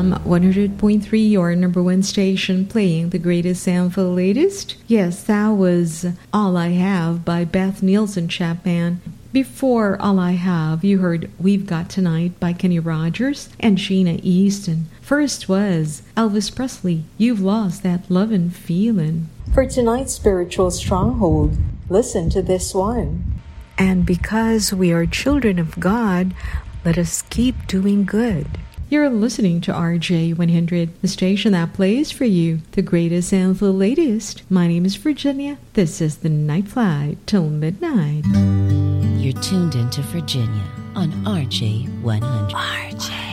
FM 100.3, your number one station, playing the greatest and the latest. Yes, that was All I Have by Beth Nielsen Chapman. Before All I Have, you heard We've Got Tonight by Kenny Rogers and Sheena Easton. First was Elvis Presley, You've Lost That Lovin' Feelin'. For tonight's Spiritual Stronghold, listen to this one. And because we are children of God, let us keep doing good. You're listening to RJ100, the station that plays for you the greatest and the latest. My name is Virginia. This is the Night Flight till midnight. You're tuned into Virginia on RJ100. RJ.